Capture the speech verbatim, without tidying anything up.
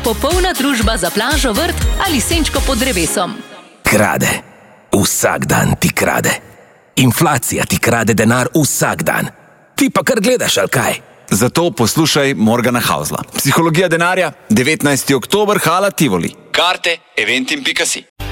popolna družba za plažo, vrt ali senčko pod drevesom. Krade. Vsak dan ti krade. Inflacija ti krade denar vsak dan. Ti pa kar gledaš, ali kaj? Zato poslušaj Morgana Hausla. Psihologija denarja, devetnajsti oktober, Hala Tivoli. Karte eventim pika si.